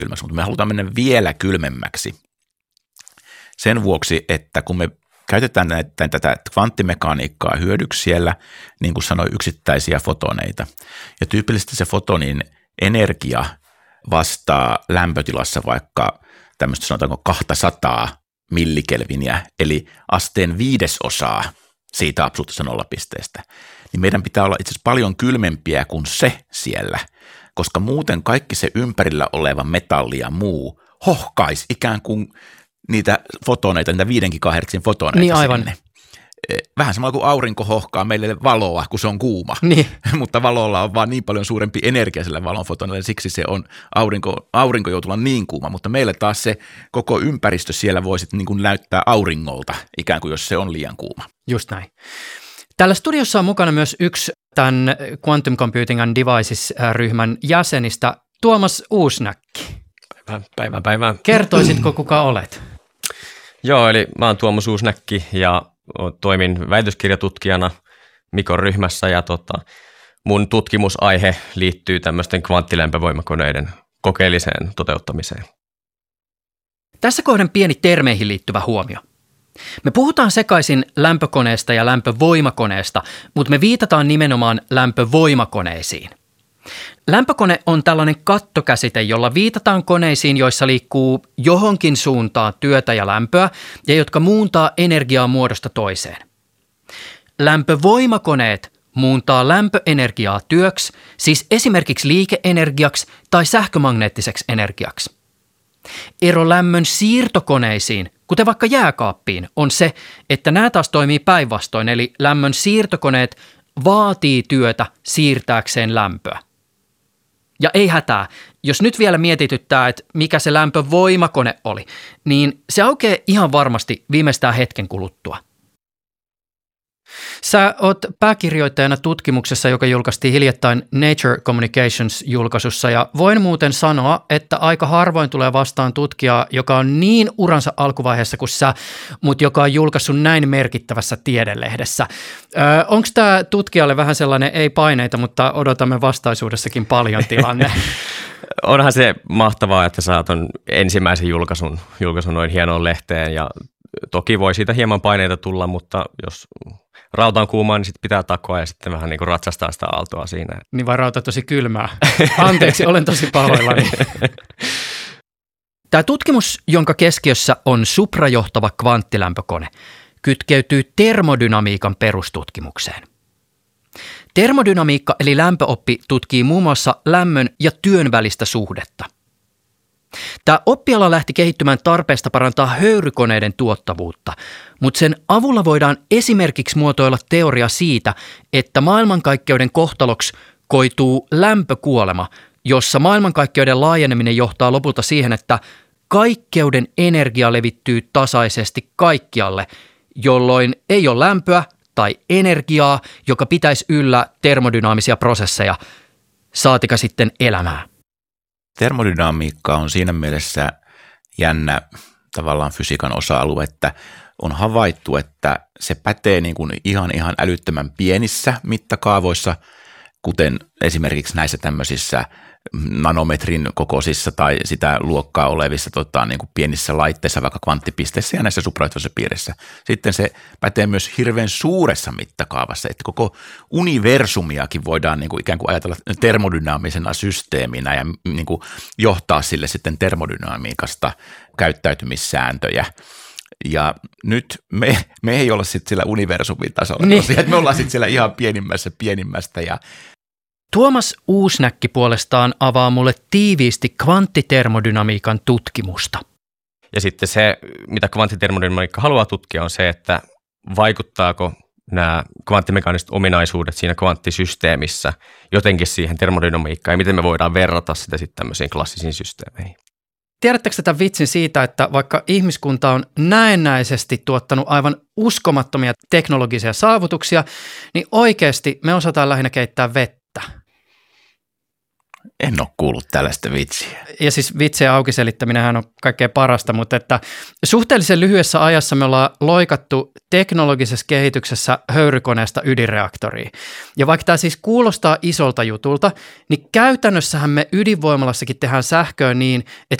kylmäksi, mutta me halutaan mennä vielä kylmemmäksi sen vuoksi, että kun me käytetään tätä kvanttimekaniikkaa hyödyksi siellä, niin kuin sanoin, yksittäisiä fotoneita. Ja tyypillisesti se fotonin energia vastaa lämpötilassa vaikka tämmöistä sanotaanko 200 millikelviniä, eli asteen 5/5 siitä absoluuttisesta nollapisteestä. Niin meidän pitää olla itse asiassa paljon kylmempiä kuin se siellä, koska muuten kaikki se ympärillä oleva metalli ja muu hohkaisi ikään kuin niitä fotoneita, niitä 5 GHz fotoneita niin aivan. sinne. Vähän samalla kuin aurinko hohkaa meille valoa, kun se on kuuma, niin. mutta valolla on vaan niin paljon suurempi energia sillä valonfotonilla, siksi se on aurinko joutuu olla niin kuuma, mutta meille taas se koko ympäristö siellä voi sitten niin kuin näyttää auringolta, ikään kuin jos se on liian kuuma. Just näin. Täällä studiossa on mukana myös yksi tämän Quantum Computing and Devices-ryhmän jäsenistä, Tuomas Uusnäkki. Päivää. Kertoisitko, kuka olet? Joo, eli mä oon Tuomas Uusnäkki ja toimin väitöskirjatutkijana Mikon ryhmässä ja mun tutkimusaihe liittyy tämmöisten kvanttilämpövoimakoneiden kokeelliseen toteuttamiseen. Tässä kohden pieni termeihin liittyvä huomio. Me puhutaan sekaisin lämpökoneesta ja lämpövoimakoneesta, mutta me viitataan nimenomaan lämpövoimakoneisiin. Lämpökone on tällainen kattokäsite, jolla viitataan koneisiin, joissa liikkuu johonkin suuntaan työtä ja lämpöä ja jotka muuntaa energiaa muodosta toiseen. Lämpövoimakoneet muuntaa lämpöenergiaa työksi, siis esimerkiksi liikeenergiaksi tai sähkömagneettiseksi energiaksi. Ero lämmön siirtokoneisiin, kuten vaikka jääkaappiin, on se, että nämä taas toimii päinvastoin, eli lämmön siirtokoneet vaatii työtä siirtääkseen lämpöä. Ja ei hätää, jos nyt vielä mietityttää, että mikä se lämpövoimakone oli, niin se aukeaa ihan varmasti viimeistään hetken kuluttua. Sä oot pääkirjoittajana tutkimuksessa, joka julkaistiin hiljattain Nature Communications-julkaisussa, ja voin muuten sanoa, että aika harvoin tulee vastaan tutkijaa, joka on niin uransa alkuvaiheessa kuin sä, mutta joka on julkaissut näin merkittävässä tiedelehdessä. Onko tämä tutkijalle vähän sellainen ei paineita, mutta odotamme vastaisuudessakin paljon tilanne? Onhan se mahtavaa, että sä ton ensimmäisen julkaisun noin hienoon lehteen ja toki voi siitä hieman paineita tulla, mutta jos rauta on kuumaa, niin sitten pitää takoa ja sitten vähän niin kuin ratsastaa sitä aaltoa siinä. Niin vai rauta tosi kylmää? Anteeksi, olen tosi pahoillani. Tämä tutkimus, jonka keskiössä on suprajohtava kvanttilämpökone, kytkeytyy termodynamiikan perustutkimukseen. Termodynamiikka eli lämpöoppi tutkii muun muassa lämmön ja työn välistä suhdetta. Tämä oppiala lähti kehittymään tarpeesta parantaa höyrykoneiden tuottavuutta, mutta sen avulla voidaan esimerkiksi muotoilla teoria siitä, että maailmankaikkeuden kohtaloksi koituu lämpökuolema, jossa maailmankaikkeuden laajeneminen johtaa lopulta siihen, että kaikkeuden energia levittyy tasaisesti kaikkialle, jolloin ei ole lämpöä tai energiaa, joka pitäisi yllä termodynaamisia prosesseja, saatika sitten elämää. Termodynamiikka on siinä mielessä jännä tavallaan fysiikan osa-alue, että on havaittu, että se pätee niin kuin ihan älyttömän pienissä mittakaavoissa, kuten esimerkiksi näissä tämmöisissä nanometrin kokoisissa tai sitä luokkaa olevissa niin kuin pienissä laitteissa, vaikka kvanttipisteissä ja näissä suprajohtavissa piirissä. Sitten se pätee myös hirveän suuressa mittakaavassa, että koko universumiakin voidaan niin kuin ikään kuin ajatella termodynaamisena systeeminä ja niin kuin johtaa sille sitten termodynamiikasta käyttäytymissääntöjä. Ja nyt me ei olla sitten sillä universumin tasolla, niin. Tosiaan, me ollaan sitten siellä ihan pienimmästä ja Tuomas Uusnäkki puolestaan avaa mulle tiiviisti kvanttitermodynamiikan tutkimusta. Ja sitten se, mitä kvanttitermodynamiikka haluaa tutkia, on se, että vaikuttaako nämä kvanttimekaaniset ominaisuudet siinä kvanttisysteemissä jotenkin siihen termodynamiikkaan ja miten me voidaan verrata sitä sitten tämmöisiin klassisiin systeemeihin. Tiedättekö tätä vitsin siitä, että vaikka ihmiskunta on näennäisesti tuottanut aivan uskomattomia teknologisia saavutuksia, niin oikeasti me osataan lähinnä keittää vettä. En ole kuullut tällaista vitsiä. Ja siis vitsien auki selittäminenhän on kaikkein parasta, mutta että suhteellisen lyhyessä ajassa me ollaan loikattu teknologisessa kehityksessä höyrykoneesta ydinreaktoriin. Ja vaikka tämä siis kuulostaa isolta jutulta, niin käytännössähän me ydinvoimalassakin tehdään sähköä niin, että